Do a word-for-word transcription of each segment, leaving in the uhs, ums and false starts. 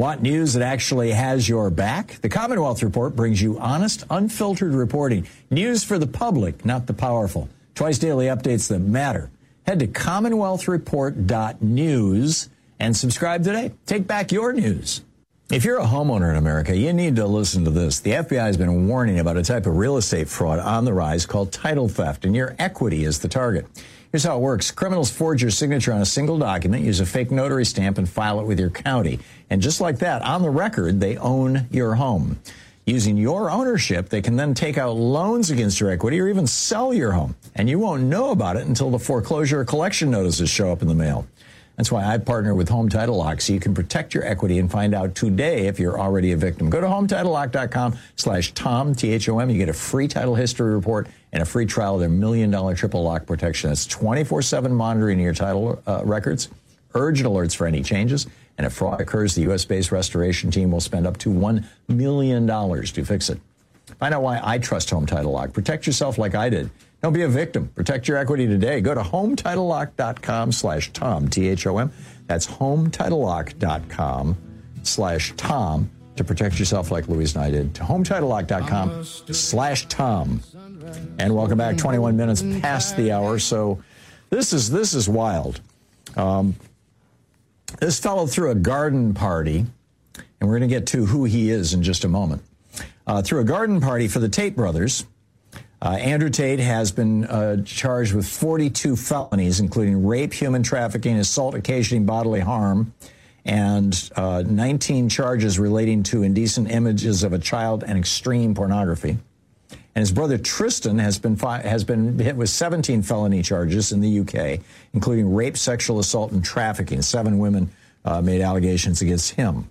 Want news that actually has your back? The Commonwealth Report brings you honest, unfiltered reporting. News for the public, not the powerful. Twice daily updates that matter. Head to commonwealth report dot news and subscribe today. Take back your news. If you're a homeowner in America, you need to listen to this. The F B I has been warning about a type of real estate fraud on the rise called title theft, and your equity is the target. Here's how it works. Criminals forge your signature on a single document, use a fake notary stamp, and file it with your county. And just like that, on the record, they own your home. Using your ownership, they can then take out loans against your equity or even sell your home. And you won't know about it until the foreclosure or collection notices show up in the mail. That's why I partner with Home Title Lock, so you can protect your equity and find out today if you're already a victim. Go to home title lock dot com slash Tom, T H O M. You get a free title history report and a free trial of their million dollar triple lock protection. That's twenty-four seven monitoring your title uh, records, urgent alerts for any changes. And if fraud occurs, the U S-based restoration team will spend up to one million dollars to fix it. Find out why I trust Home Title Lock. Protect yourself like I did. Don't be a victim. Protect your equity today. Go to home title lock dot com slash Tom, T H O M. That's home title lock dot com slash Tom to protect yourself like Louise and I did. To home title lock dot com slash Tom. And welcome back. twenty-one minutes past the hour. So this is this is wild. Um, this fellow threw a garden party, and we're going to get to who he is in just a moment. Uh, threw a garden party for the Tate brothers. Uh, Andrew Tate has been uh, charged with forty-two felonies, including rape, human trafficking, assault occasioning bodily harm, and uh, nineteen charges relating to indecent images of a child and extreme pornography. And his brother Tristan has been fi- has been hit with seventeen felony charges in the U K, including rape, sexual assault, and trafficking. Seven women uh, made allegations against him.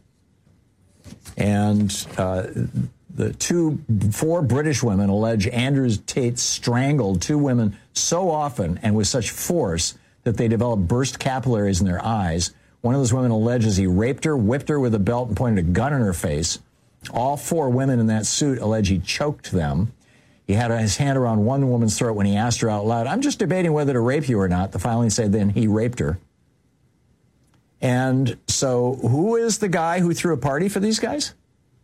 And uh, the two, four British women allege Andrew Tate strangled two women so often and with such force that they developed burst capillaries in their eyes. One of those women alleges he raped her, whipped her with a belt, and pointed a gun in her face. All four women in that suit allege he choked them. He had his hand around one woman's throat when he asked her out loud, "I'm just debating whether to rape you or not." The filing said then he raped her. And so who is the guy who threw a party for these guys?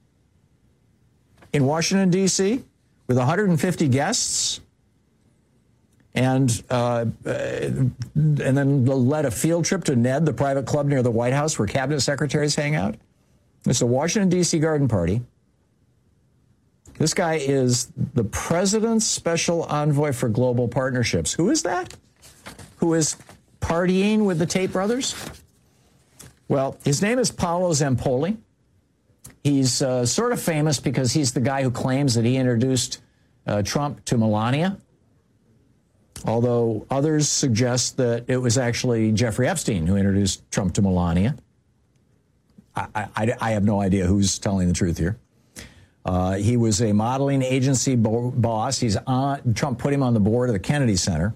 In Washington, D C, with one hundred fifty guests, and uh, and then led a field trip to Ned, the private club near the White House where cabinet secretaries hang out. It's a Washington, D C garden party. This guy is the president's special envoy for global partnerships. Who is that? Who is partying with the Tate brothers? Well, his name is Paolo Zampoli. He's uh, sort of famous because he's the guy who claims that he introduced uh, Trump to Melania, although others suggest that it was actually Jeffrey Epstein who introduced Trump to Melania. I, I, I have no idea who's telling the truth here. Uh, he was a modeling agency bo- boss. He's on, Trump put him on the board of the Kennedy Center.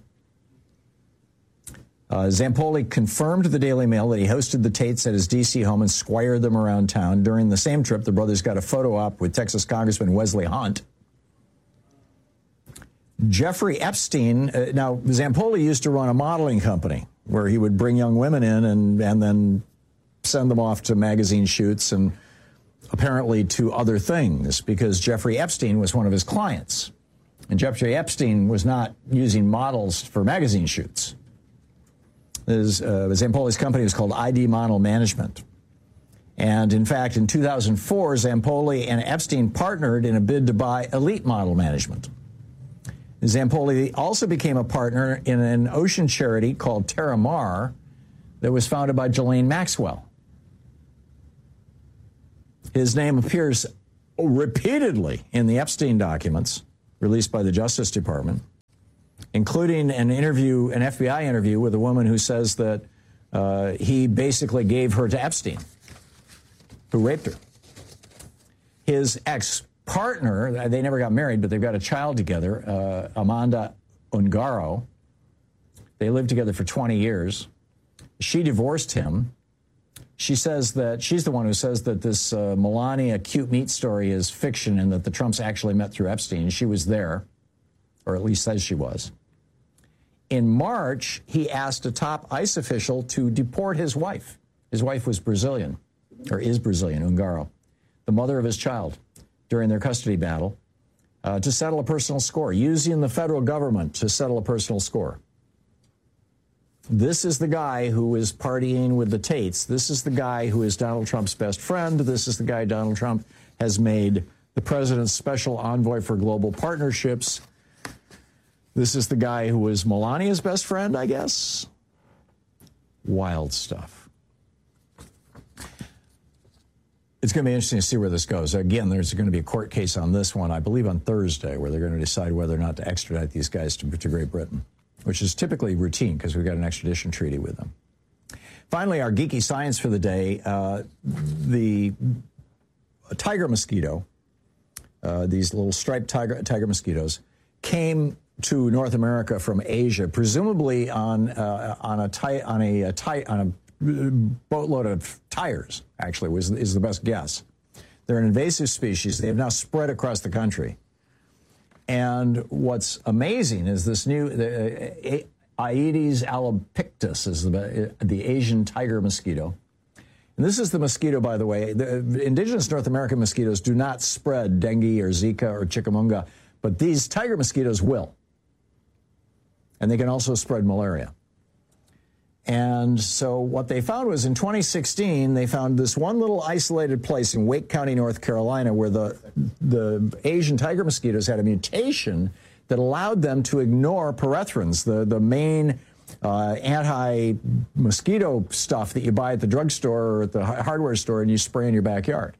Uh, Zampoli confirmed to the Daily Mail that he hosted the Tates at his D C home and squired them around town. During the same trip, the brothers got a photo op with Texas Congressman Wesley Hunt. Jeffrey Epstein, uh, now Zampoli used to run a modeling company where he would bring young women in and, and then send them off to magazine shoots and apparently to other things because Jeffrey Epstein was one of his clients. And Jeffrey Epstein was not using models for magazine shoots. His, uh, Zampoli's company was called I D Model Management. And in fact, in two thousand four, Zampoli and Epstein partnered in a bid to buy Elite Model Management. Zampoli also became a partner in an ocean charity called Terra Mar that was founded by Ghislaine Maxwell. His name appears repeatedly in the Epstein documents released by the Justice Department, including an interview, an F B I interview with a woman who says that uh, he basically gave her to Epstein, who raped her. His ex-partner, they never got married, but they've got a child together, uh, Amanda Ungaro. They lived together for twenty years. She divorced him. She says that she's the one who says that this uh, Melania cute meat story is fiction and that the Trumps actually met through Epstein. She was there, or at least says she was. In March, he asked a top ICE official to deport his wife. His wife was Brazilian. or is Brazilian, Ungaro, the mother of his child, during their custody battle uh, to settle a personal score, using the federal government to settle a personal score. This is the guy who is partying with the Tates. This is the guy who is Donald Trump's best friend. This is the guy Donald Trump has made the president's special envoy for global partnerships. This is the guy who is Melania's best friend, I guess. Wild stuff. It's going to be interesting to see where this goes. Again, there's going to be a court case on this one, I believe on Thursday, where they're going to decide whether or not to extradite these guys to, to Great Britain, which is typically routine because we've got an extradition treaty with them. Finally, our geeky science for the day, uh, the tiger mosquito, uh, these little striped tiger, tiger mosquitoes, came to North America from Asia, presumably on uh, on a ti- on a, a ti- on a boatload of tires. Actually, was is the best guess. They're an invasive species. They have now spread across the country. And what's amazing is this new the, uh, Aedes albopictus is the the Asian tiger mosquito. And this is the mosquito, by the way. The indigenous North American mosquitoes do not spread dengue or Zika or chikungunya, but these tiger mosquitoes will. And they can also spread malaria. And so what they found was in twenty sixteen, they found this one little isolated place in Wake County, North Carolina, where the, the Asian tiger mosquitoes had a mutation that allowed them to ignore pyrethrins, the, the main uh, anti-mosquito stuff that you buy at the drugstore or at the hardware store and you spray in your backyard.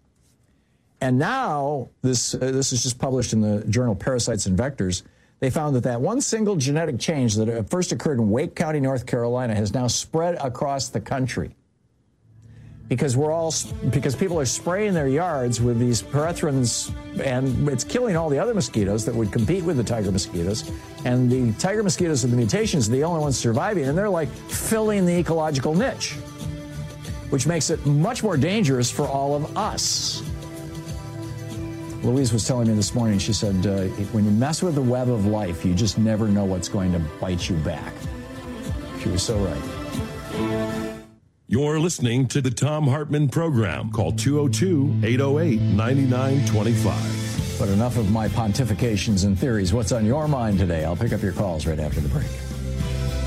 And now, this, uh, this is just published in the journal Parasites and Vectors, they found that that one single genetic change that first occurred in Wake County, North Carolina, has now spread across the country. Because we're all, because people are spraying their yards with these pyrethrins, and it's killing all the other mosquitoes that would compete with the tiger mosquitoes. And the tiger mosquitoes with the mutations are the only ones surviving, and they're like filling the ecological niche, which makes it much more dangerous for all of us. Louise was telling me this morning, she said, uh, when you mess with the web of life, you just never know what's going to bite you back. She was so right. You're listening to the Thom Hartmann Program. Call two oh two, eight oh eight, nine nine two five. But enough of my pontifications and theories. What's on your mind today? I'll pick up your calls right after the break.